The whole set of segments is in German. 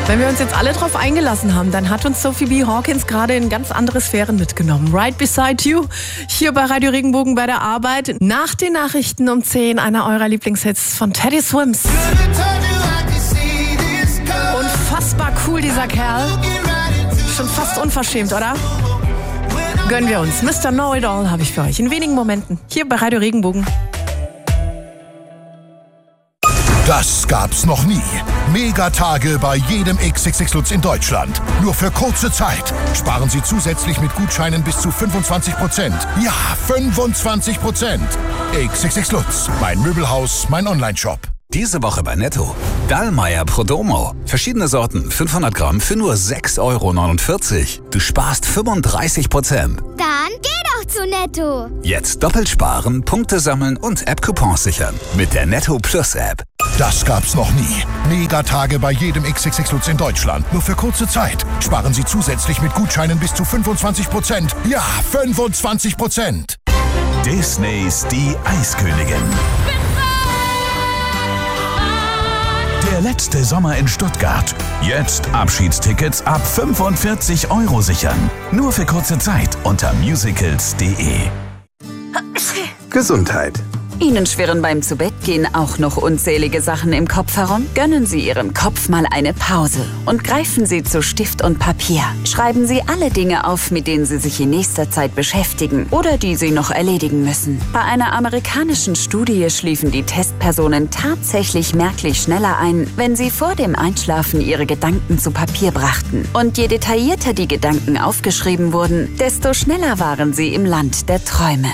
Wenn wir uns jetzt alle drauf eingelassen haben, dann hat uns Sophie B. Hawkins gerade in ganz andere Sphären mitgenommen. Right Beside You, hier bei Radio Regenbogen bei der Arbeit. Nach den Nachrichten um 10, einer eurer Lieblingshits von Teddy Swims. Unfassbar cool, dieser Kerl. Schon fast unverschämt, oder? Gönnen wir uns. Mr. Know-It-All habe ich für euch in wenigen Momenten hier bei Radio Regenbogen. Das gab's noch nie. Megatage bei jedem XXX Lutz in Deutschland. Nur für kurze Zeit. Sparen Sie zusätzlich mit Gutscheinen bis zu 25%. Ja, 25%. XXX Lutz. Mein Möbelhaus, mein Onlineshop. Diese Woche bei Netto. Dallmayr Prodomo. Verschiedene Sorten, 500 Gramm für nur 6,49 €. Du sparst 35%. Dann geh doch zu Netto. Jetzt doppelt sparen, Punkte sammeln und App-Coupons sichern. Mit der Netto Plus App. Das gab's noch nie. Megatage bei jedem XXX Lutz in Deutschland. Nur für kurze Zeit. Sparen Sie zusätzlich mit Gutscheinen bis zu 25%. Ja, 25%. Disneys Die Eiskönigin. Der letzte Sommer in Stuttgart. Jetzt Abschiedstickets ab 45 € sichern. Nur für kurze Zeit unter musicals.de. Gesundheit. Ihnen schwirren beim Zubettgehen auch noch unzählige Sachen im Kopf herum? Gönnen Sie Ihrem Kopf mal eine Pause und greifen Sie zu Stift und Papier. Schreiben Sie alle Dinge auf, mit denen Sie sich in nächster Zeit beschäftigen oder die Sie noch erledigen müssen. Bei einer amerikanischen Studie schliefen die Testpersonen tatsächlich merklich schneller ein, wenn sie vor dem Einschlafen ihre Gedanken zu Papier brachten. Und je detaillierter die Gedanken aufgeschrieben wurden, desto schneller waren sie im Land der Träume.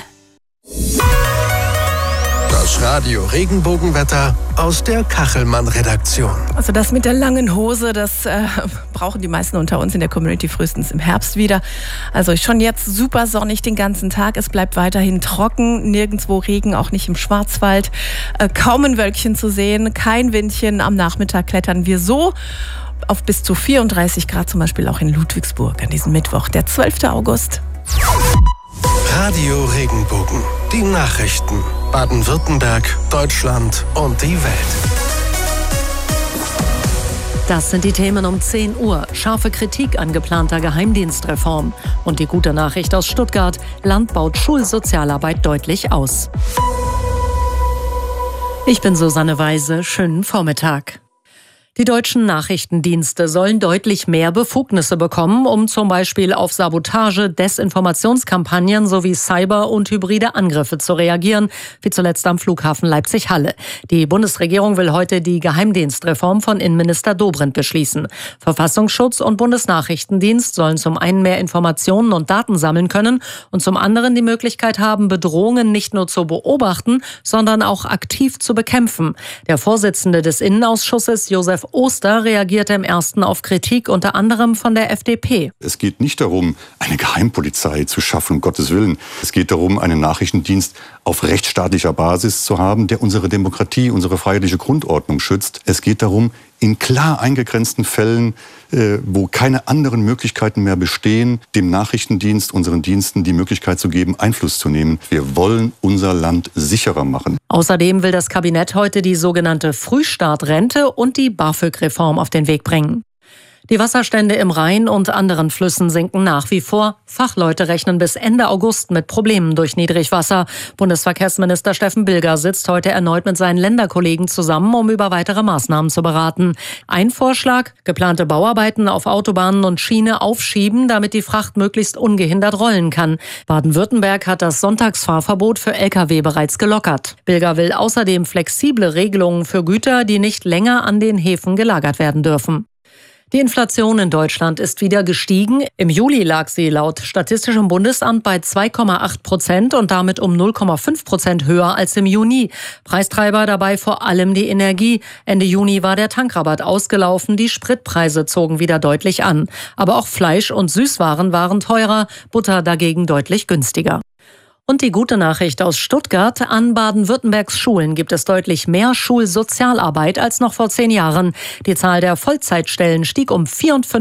Das Radio Regenbogenwetter aus der Kachelmann-Redaktion. Also das mit der langen Hose, das brauchen die meisten unter uns in der Community frühestens im Herbst wieder. Also schon jetzt super sonnig den ganzen Tag. Es bleibt weiterhin trocken, nirgendwo Regen, auch nicht im Schwarzwald. Kaum ein Wölkchen zu sehen, kein Windchen. Am Nachmittag klettern wir so auf bis zu 34 Grad, zum Beispiel auch in Ludwigsburg an diesem Mittwoch, der 12. August. Radio Regenbogen. Die Nachrichten. Baden-Württemberg, Deutschland und die Welt. Das sind die Themen um 10 Uhr. Scharfe Kritik an geplanter Geheimdienstreform. Und die gute Nachricht aus Stuttgart. Land baut Schulsozialarbeit deutlich aus. Ich bin Susanne Weise. Schönen Vormittag. Die deutschen Nachrichtendienste sollen deutlich mehr Befugnisse bekommen, um zum Beispiel auf Sabotage, Desinformationskampagnen sowie Cyber- und hybride Angriffe zu reagieren, wie zuletzt am Flughafen Leipzig-Halle. Die Bundesregierung will heute die Geheimdienstreform von Innenminister Dobrindt beschließen. Verfassungsschutz und Bundesnachrichtendienst sollen zum einen mehr Informationen und Daten sammeln können und zum anderen die Möglichkeit haben, Bedrohungen nicht nur zu beobachten, sondern auch aktiv zu bekämpfen. Der Vorsitzende des Innenausschusses, Josef Oster, reagierte im ersten auf Kritik unter anderem von der FDP. Es geht nicht darum, eine Geheimpolizei zu schaffen, um Gottes Willen. Es geht darum, einen Nachrichtendienst auf rechtsstaatlicher Basis zu haben, der unsere Demokratie, unsere freiheitliche Grundordnung schützt. Es geht darum, in klar eingegrenzten Fällen, wo keine anderen Möglichkeiten mehr bestehen, dem Nachrichtendienst, unseren Diensten die Möglichkeit zu geben, Einfluss zu nehmen. Wir wollen unser Land sicherer machen. Außerdem will das Kabinett heute die sogenannte Frühstartrente und die BAföG-Reform auf den Weg bringen. Die Wasserstände im Rhein und anderen Flüssen sinken nach wie vor. Fachleute rechnen bis Ende August mit Problemen durch Niedrigwasser. Bundesverkehrsminister Steffen Bilger sitzt heute erneut mit seinen Länderkollegen zusammen, um über weitere Maßnahmen zu beraten. Ein Vorschlag: geplante Bauarbeiten auf Autobahnen und Schiene aufschieben, damit die Fracht möglichst ungehindert rollen kann. Baden-Württemberg hat das Sonntagsfahrverbot für Lkw bereits gelockert. Bilger will außerdem flexible Regelungen für Güter, die nicht länger an den Häfen gelagert werden dürfen. Die Inflation in Deutschland ist wieder gestiegen. Im Juli lag sie laut Statistischem Bundesamt bei 2,8% und damit um 0,5% höher als im Juni. Preistreiber dabei vor allem die Energie. Ende Juni war der Tankrabatt ausgelaufen, die Spritpreise zogen wieder deutlich an. Aber auch Fleisch und Süßwaren waren teurer, Butter dagegen deutlich günstiger. Und die gute Nachricht aus Stuttgart: an Baden-Württembergs Schulen gibt es deutlich mehr Schulsozialarbeit als noch vor 10 Jahren. Die Zahl der Vollzeitstellen stieg um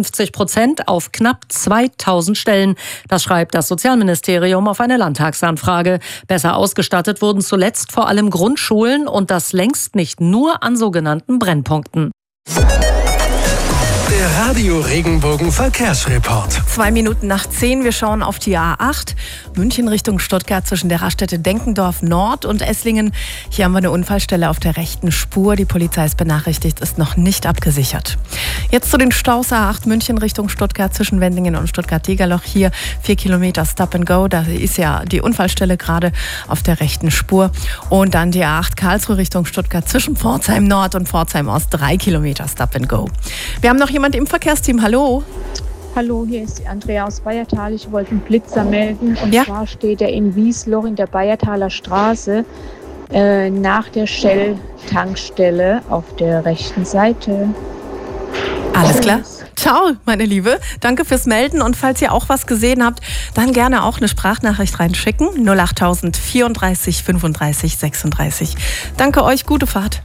54% auf knapp 2000 Stellen. Das schreibt das Sozialministerium auf eine Landtagsanfrage. Besser ausgestattet wurden zuletzt vor allem Grundschulen und das längst nicht nur an sogenannten Brennpunkten. Der Radio Regenbogen Verkehrsreport. 2 Minuten nach 10, wir schauen auf die A8. München Richtung Stuttgart zwischen der Raststätte Denkendorf Nord und Esslingen. Hier haben wir eine Unfallstelle auf der rechten Spur. Die Polizei ist benachrichtigt, ist noch nicht abgesichert. Jetzt zu den Staus A8 München Richtung Stuttgart zwischen Wendingen und Stuttgart-Degerloch. Hier 4 Kilometer Stop and Go. Da ist ja die Unfallstelle gerade auf der rechten Spur. Und dann die A8 Karlsruhe Richtung Stuttgart zwischen Pforzheim Nord und Pforzheim Ost. 3 Kilometer Stop and Go. Wir haben noch jemand im Verkehrsteam. Hallo. Hallo, hier ist die Andrea aus Bayertal. Ich wollte einen Blitzer melden. Und zwar steht er in Wiesloch in der Bayertaler Straße nach der Shell-Tankstelle auf der rechten Seite. Alles klar. Ciao, meine Liebe. Danke fürs Melden. Und falls ihr auch was gesehen habt, dann gerne auch eine Sprachnachricht reinschicken. 08000 34 35 36. Danke euch, gute Fahrt.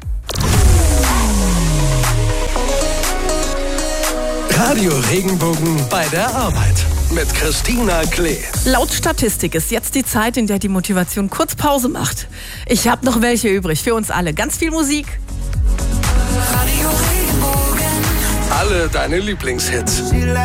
Radio Regenbogen bei der Arbeit mit Christina Klee. Laut Statistik ist jetzt die Zeit, in der die Motivation kurz Pause macht. Ich habe noch welche übrig für uns alle. Ganz viel Musik. Radio Regenbogen. Alle deine Lieblingshits.